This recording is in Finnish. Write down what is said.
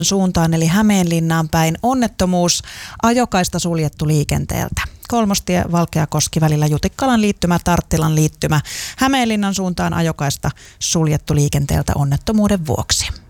suuntaan eli Hämeenlinnaan päin. Onnettomuus, ajokaista suljettu liikenteeltä. Kolmostie Valkeakoski välillä Jutikkalan liittymä, Tarttilan liittymä. Hämeenlinnan suuntaan ajokaista suljettu liikenteeltä onnettomuuden vuoksi.